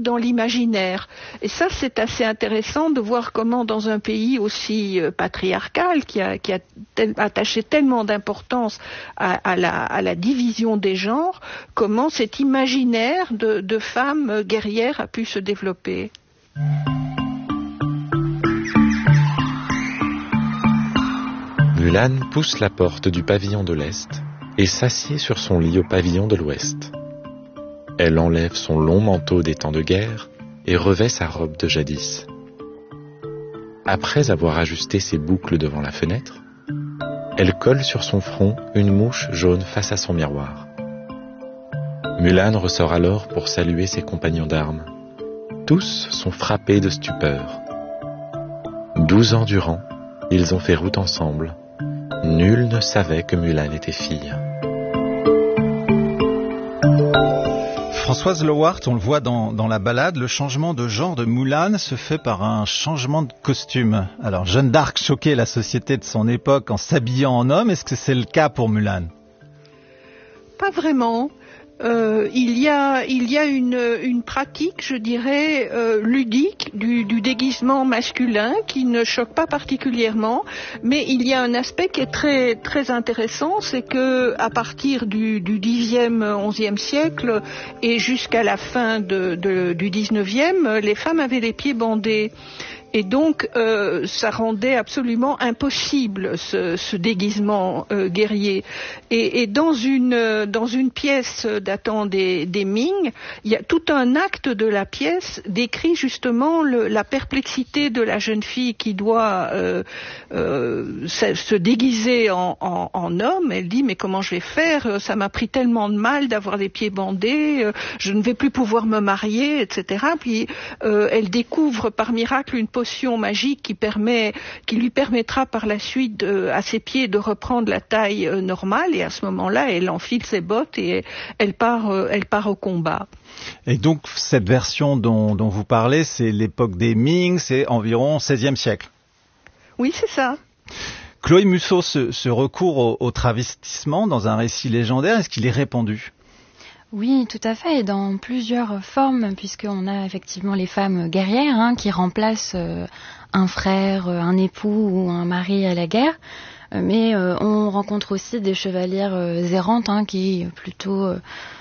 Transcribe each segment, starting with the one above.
donc dans l'imaginaire. Et ça, c'est assez intéressant de voir comment dans un pays aussi patriarcal, qui a attaché tellement d'importance à la division des genres, comment cet imaginaire de femmes guerrières a pu se développer. Mulan pousse la porte du pavillon de l'Est et s'assied sur son lit au pavillon de l'Ouest. Elle enlève son long manteau des temps de guerre et revêt sa robe de jadis. Après avoir ajusté ses boucles devant la fenêtre, elle colle sur son front une mouche jaune face à son miroir. Mulan ressort alors pour saluer ses compagnons d'armes. Tous sont frappés de stupeur. 12 ans durant, ils ont fait route ensemble. Nul ne savait que Mulan était fille. Françoise Lowart, on le voit dans la ballade, le changement de genre de Mulan se fait par un changement de costume. Alors, Jeanne d'Arc choquait la société de son époque en s'habillant en homme. Est-ce que c'est le cas pour Mulan ? Pas vraiment. Il y a une pratique, je dirais, ludique du déguisement masculin qui ne choque pas particulièrement, mais il y a un aspect qui est très très intéressant, c'est que à partir du 10e, 11e siècle et jusqu'à la fin du 19e, les femmes avaient les pieds bandés. Et donc, ça rendait absolument impossible ce déguisement guerrier. Et dans une pièce datant des Ming, il y a tout un acte de la pièce décrit justement la perplexité de la jeune fille qui doit se déguiser en homme. Elle dit mais comment je vais faire ? Ça m'a pris tellement de mal d'avoir les pieds bandés. Je ne vais plus pouvoir me marier, etc. Puis elle découvre par miracle une potion magique qui lui permettra par la suite à ses pieds de reprendre la taille normale, et à ce moment-là elle enfile ses bottes et elle part au combat. Et donc cette version dont vous parlez, c'est l'époque des Ming, c'est environ 16e siècle. Oui, c'est ça. Chloé Musso, ce recours au travestissement dans un récit légendaire, est-ce qu'il est répandu ? Oui, tout à fait, et dans plusieurs formes, puisqu'on a effectivement les femmes guerrières qui remplacent un frère, un époux ou un mari à la guerre, mais on rencontre aussi des chevalières errantes qui plutôt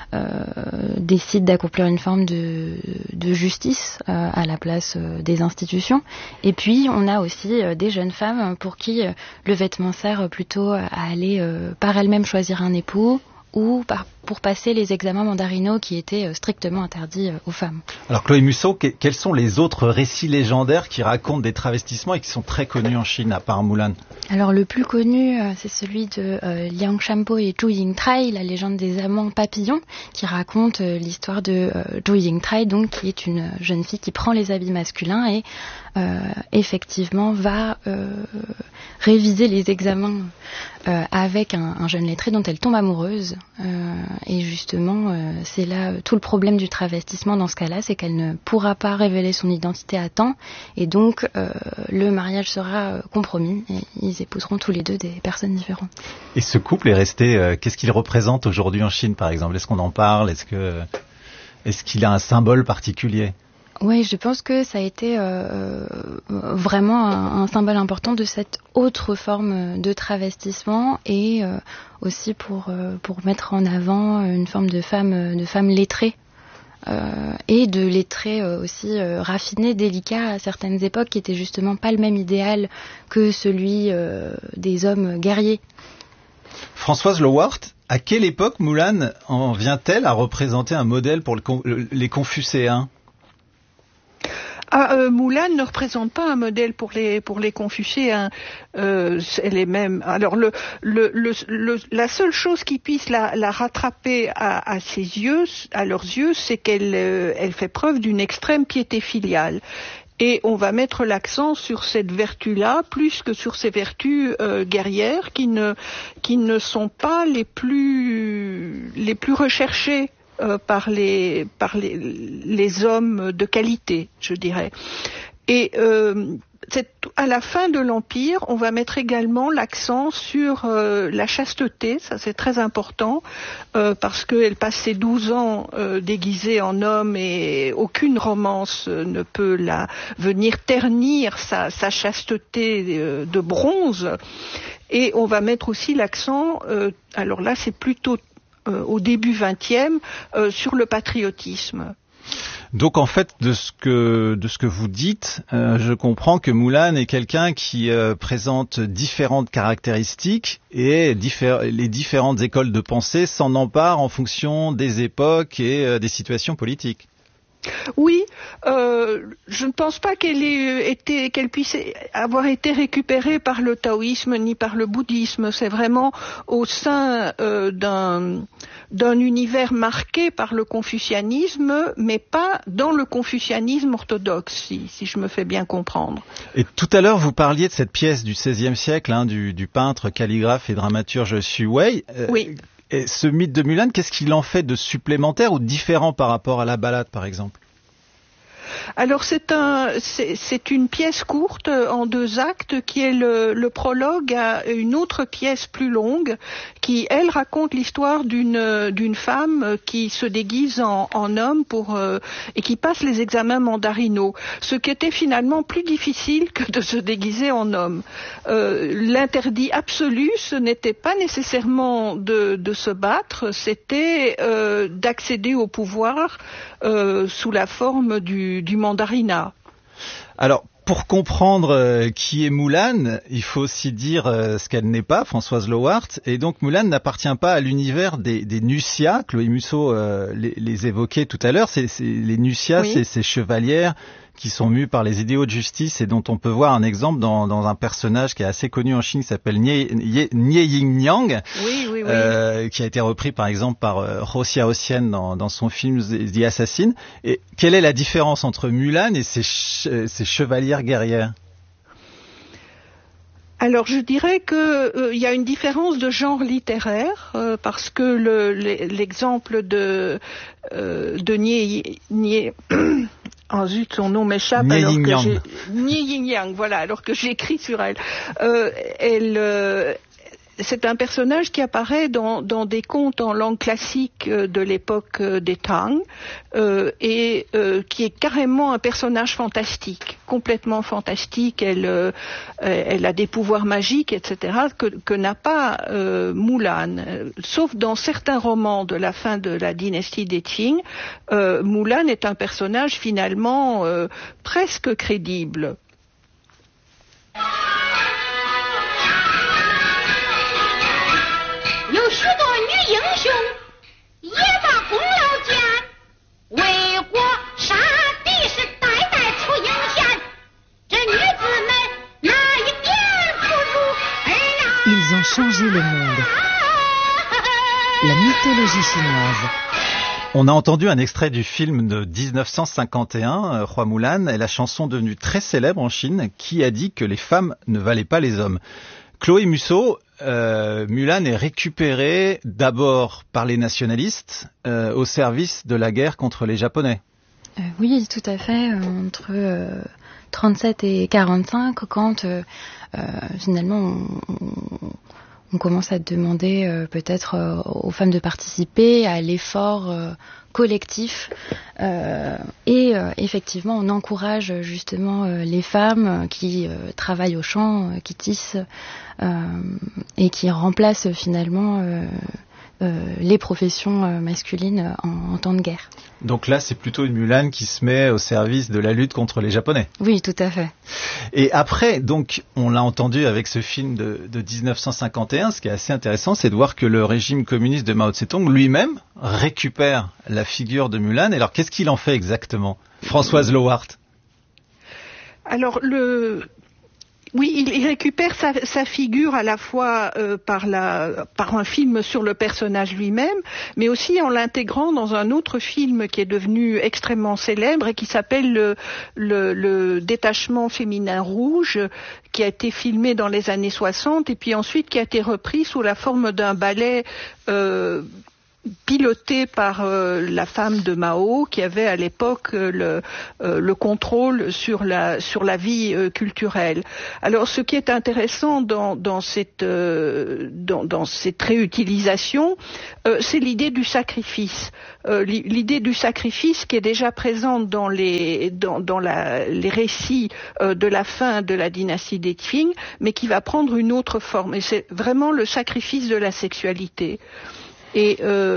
décident d'accomplir une forme de justice à la place des institutions. Et puis on a aussi des jeunes femmes pour qui le vêtement sert plutôt à aller par elles-mêmes choisir un époux, ou pour passer les examens mandarinaux qui étaient strictement interdits aux femmes. Alors Chloé Musso, quels sont les autres récits légendaires qui racontent des travestissements et qui sont très connus en Chine, à part Mulan ? Alors le plus connu, c'est celui de Liang Shanpo et Zhu Yingtai, la légende des amants papillons, qui raconte l'histoire de Zhu Yingtai, donc qui est une jeune fille qui prend les habits masculins et effectivement va réviser les examens avec un jeune lettré dont elle tombe amoureuse. Et justement, c'est là tout le problème du travestissement dans ce cas-là, c'est qu'elle ne pourra pas révéler son identité à temps, et donc le mariage sera compromis, et ils épouseront tous les deux des personnes différentes. Et ce couple est resté, qu'est-ce qu'il représente aujourd'hui en Chine, par exemple ? Est-ce qu'on en parle ? Est-ce qu'il a un symbole particulier ? Oui, je pense que ça a été vraiment un symbole important de cette autre forme de travestissement, et aussi pour mettre en avant une forme de femme lettrée, et de lettrés aussi raffinés, délicats à certaines époques, qui étaient justement pas le même idéal que celui des hommes guerriers. Françoise Lowart, à quelle époque Mulan en vient-elle à représenter un modèle pour les Confucéens ? Mulan ne représente pas un modèle pour les Confucéens. Elle est même. Alors la seule chose qui puisse la rattraper à leurs yeux, c'est qu'elle fait preuve d'une extrême piété filiale. Et on va mettre l'accent sur cette vertu-là plus que sur ces vertus guerrières qui ne sont pas les plus recherchées par les hommes de qualité, je dirais. Et à la fin de l'Empire, on va mettre également l'accent sur la chasteté, ça c'est très important, parce qu'elle passe ses 12 ans déguisée en homme et aucune romance ne peut venir ternir sa chasteté de bronze. Et on va mettre aussi l'accent, alors là c'est plutôt au début 20e, sur le patriotisme. Donc en fait, de ce que vous dites, je comprends que Moulin est quelqu'un qui présente différentes caractéristiques et les différentes écoles de pensée s'en emparent en fonction des époques et des situations politiques. Oui, je ne pense pas qu'elle puisse avoir été récupérée par le taoïsme ni par le bouddhisme. C'est vraiment au sein d'un univers marqué par le confucianisme, mais pas dans le confucianisme orthodoxe, si je me fais bien comprendre. Et tout à l'heure, vous parliez de cette pièce du XVIe siècle, du peintre, calligraphe et dramaturge Xu Wei. Oui. Et ce mythe de Mulan, qu'est-ce qu'il en fait de supplémentaire ou différent par rapport à la ballade, par exemple ? Alors c'est une pièce courte en 2 actes qui est le prologue à une autre pièce plus longue qui, elle, raconte l'histoire d'une femme qui se déguise en homme et qui passe les examens mandarinaux, ce qui était finalement plus difficile que de se déguiser en homme. L'interdit absolu, ce n'était pas nécessairement de se battre, c'était d'accéder au pouvoir sous la forme du mandarinat. Alors, pour comprendre qui est Moulin, il faut aussi dire ce qu'elle n'est pas, Françoise Lowart. Et donc, Moulin n'appartient pas à l'univers des Nucia. Chloé Musso les évoquait tout à l'heure. Les Nucia, oui. C'est ces chevalières qui sont mues par les idéaux de justice et dont on peut voir un exemple dans un personnage qui est assez connu en Chine qui s'appelle Nie Ying-Yang, qui a été repris par exemple par Hou Xiaoxian dans son film The Assassin. Et quelle est la différence entre Mulan et ces chevalières guerrières ? Alors je dirais que y a une différence de genre littéraire parce que l'exemple de Nie oh zut, son nom m'échappe. Nie Ying-Yang, voilà, alors que j'écris sur elle. C'est un personnage qui apparaît dans des contes en langue classique de l'époque des Tang et qui est carrément un personnage fantastique, complètement fantastique. Elle a des pouvoirs magiques, etc., que n'a pas Mulan. Sauf dans certains romans de la fin de la dynastie des Qing, Mulan est un personnage finalement presque crédible. Ils ont changé le monde. La mythologie chinoise. On a entendu un extrait du film de 1951, Roi Mulan, et la chanson devenue très célèbre en Chine, qui a dit que les femmes ne valaient pas les hommes. Chloé Musso, Mulan est récupérée d'abord par les nationalistes au service de la guerre contre les Japonais. Oui, tout à fait. Entre 37 et 45, quand finalement on commence à demander peut-être aux femmes de participer à l'effort collectif et effectivement on encourage justement les femmes qui travaillent au champ, qui tissent et qui remplacent finalement les professions masculines en temps de guerre. Donc là, c'est plutôt une Mulan qui se met au service de la lutte contre les Japonais. Oui, tout à fait. Et après, donc, on l'a entendu avec ce film de 1951, ce qui est assez intéressant, c'est de voir que le régime communiste de Mao Tse-tung lui-même récupère la figure de Mulan. Et alors, qu'est-ce qu'il en fait exactement ? Françoise Lowart. Alors, oui, il récupère sa figure à la fois par un film sur le personnage lui-même, mais aussi en l'intégrant dans un autre film qui est devenu extrêmement célèbre et qui s'appelle le Détachement féminin rouge, qui a été filmé dans les années 60 et puis ensuite qui a été repris sous la forme d'un ballet pilotée par la femme de Mao, qui avait à l'époque le contrôle sur la vie culturelle. Alors, ce qui est intéressant dans cette réutilisation, c'est l'idée du sacrifice. L'idée du sacrifice qui est déjà présente dans les récits de la fin de la dynastie des Qing, mais qui va prendre une autre forme. Et c'est vraiment le sacrifice de la sexualité. Et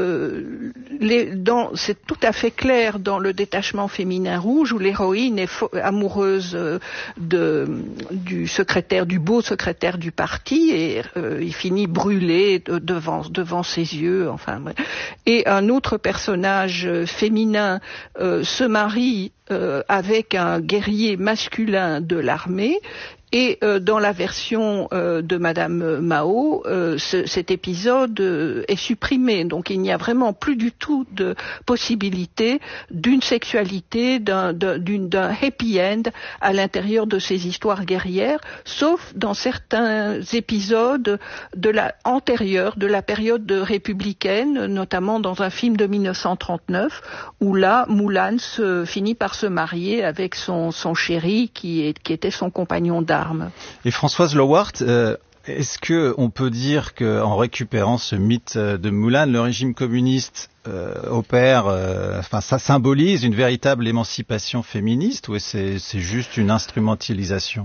c'est tout à fait clair dans le détachement féminin rouge, où l'héroïne est amoureuse du beau secrétaire du parti, et il finit brûlé devant ses yeux. Enfin, et un autre personnage féminin se marie avec un guerrier masculin de l'armée. Et dans la version de Madame Mao, cet épisode est supprimé. Donc il n'y a vraiment plus du tout de possibilité d'une sexualité, d'un happy end à l'intérieur de ces histoires guerrières, sauf dans certains épisodes antérieurs de la période républicaine, notamment dans un film de 1939, où là, Mulan finit par se marier avec son chéri qui était son compagnon d'armes. Et Françoise Lowart, est-ce que on peut dire qu'en récupérant ce mythe de Mulan, le régime communiste ça symbolise une véritable émancipation féministe, ou c'est juste une instrumentalisation ?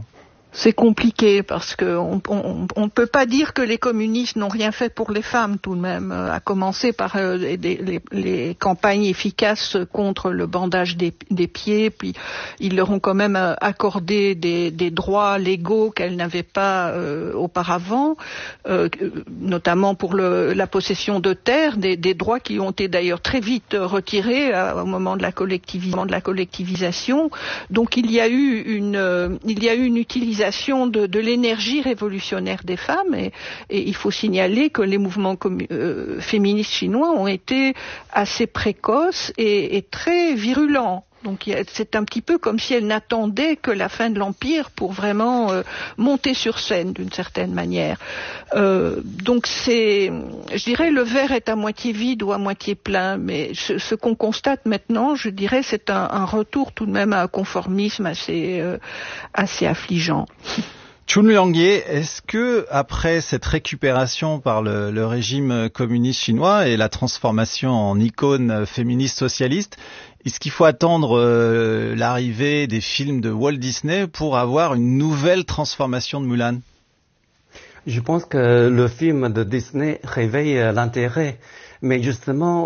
C'est compliqué parce que on ne peut pas dire que les communistes n'ont rien fait pour les femmes tout de même, à commencer par les campagnes efficaces contre le bandage des pieds, puis ils leur ont quand même accordé des droits légaux qu'elles n'avaient pas auparavant, notamment pour la possession de terres, des droits qui ont été d'ailleurs très vite retirés au moment de la collectivisation. Donc il y a eu une utilisation de l'énergie révolutionnaire des femmes, et il faut signaler que les mouvements féministes chinois ont été assez précoces et très virulents. Donc c'est un petit peu comme si elles n'attendaient que la fin de l'Empire pour vraiment monter sur scène d'une certaine manière. Donc je dirais, le verre est à moitié vide ou à moitié plein, mais ce qu'on constate maintenant, je dirais, c'est un retour tout de même à un conformisme assez affligeant. Chun Liangye, est-ce que après cette récupération par le régime communiste chinois et la transformation en icône féministe socialiste, est-ce qu'il faut attendre l'arrivée des films de Walt Disney pour avoir une nouvelle transformation de Mulan ? Je pense que le film de Disney réveille l'intérêt, mais justement,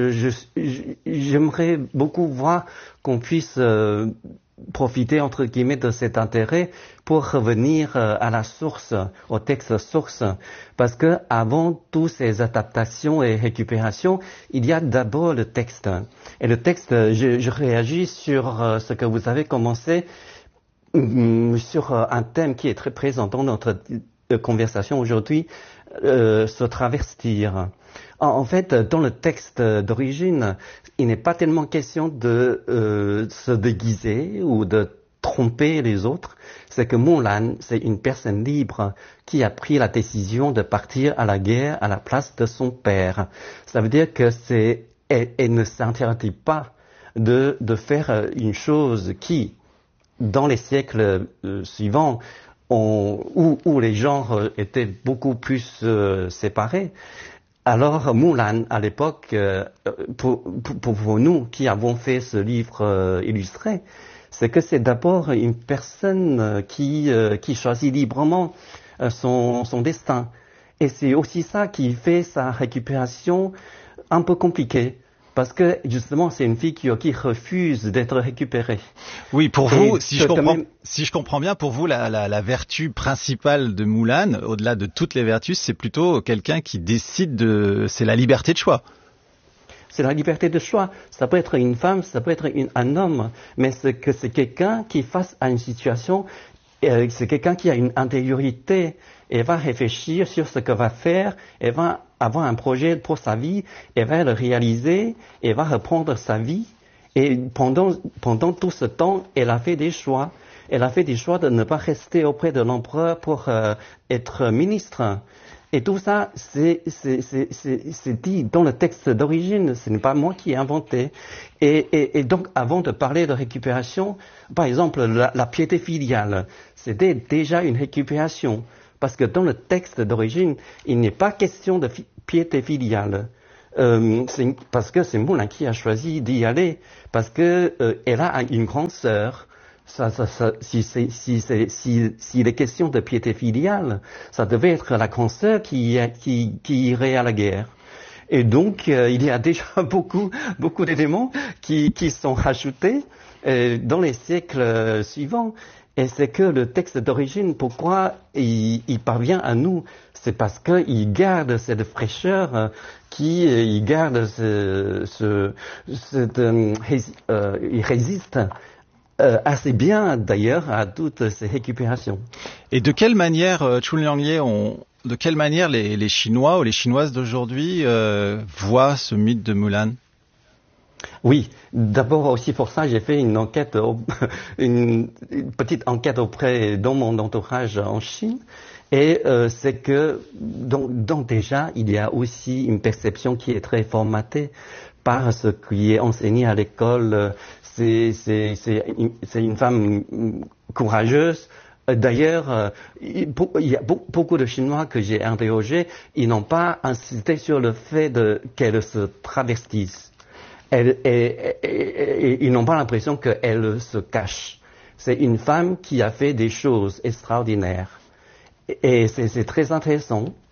j'aimerais beaucoup voir qu'on puisse profiter entre guillemets de cet intérêt pour revenir à la source, au texte source, parce que avant toutes ces adaptations et récupérations, il y a d'abord le texte. Et le texte, je réagis sur ce que vous avez commencé, sur un thème qui est très présent dans notre conversation aujourd'hui, se travestir. En fait, dans le texte d'origine, il n'est pas tellement question de se déguiser ou de tromper les autres. C'est que Mulan, c'est une personne libre qui a pris la décision de partir à la guerre à la place de son père. Ça veut dire que elle ne s'interdit pas de faire une chose qui, dans les siècles suivants, où les genres étaient beaucoup plus séparés. Alors Mulan, à l'époque, pour nous qui avons fait ce livre illustré, c'est que c'est d'abord une personne qui choisit librement son destin. Et c'est aussi ça qui fait sa récupération un peu compliquée. Parce que, justement, c'est une fille qui refuse d'être récupérée. Oui, pour vous, si je comprends bien, pour vous, la vertu principale de Mulan, au-delà de toutes les vertus, c'est plutôt quelqu'un qui décide c'est la liberté de choix. C'est la liberté de choix. Ça peut être une femme, ça peut être un homme, mais c'est quelqu'un qui, face à une situation, c'est quelqu'un qui a une intériorité et va réfléchir sur ce que va faire, et va avoir un projet pour sa vie, et va le réaliser, et va reprendre sa vie. Et pendant tout ce temps, elle a fait des choix. Elle a fait des choix de ne pas rester auprès de l'empereur pour être ministre. Et tout ça, c'est dit dans le texte d'origine, ce n'est pas moi qui ai inventé. Et donc, avant de parler de récupération, par exemple, la piété filiale, c'était déjà une récupération. Parce que dans le texte d'origine, il n'est pas question de piété filiale. Parce que c'est Moulin qui a choisi d'y aller. Parce que elle a une grande sœur. S'il est question de piété filiale, ça devait être la grande sœur qui irait à la guerre. Et donc, il y a déjà beaucoup d'éléments qui sont rajoutés dans les siècles suivants. Et c'est que le texte d'origine, pourquoi il parvient à nous, c'est parce qu'il garde cette fraîcheur, il garde il résiste assez bien d'ailleurs à toutes ces récupérations. Et de quelle manière, Chun Liangye, de quelle manière les Chinois ou les Chinoises d'aujourd'hui voient ce mythe de Mulan? Oui, d'abord aussi pour ça, j'ai fait une enquête, une petite enquête dans mon entourage en Chine. Et c'est que donc déjà, il y a aussi une perception qui est très formatée par ce qui est enseigné à l'école. C'est une femme courageuse. D'ailleurs, il y a beaucoup de Chinois que j'ai interrogés, ils n'ont pas insisté sur le fait qu'elle se travestisse. Ils n'ont pas l'impression qu'elle se cache. C'est une femme qui a fait des choses extraordinaires. Et c'est très intéressant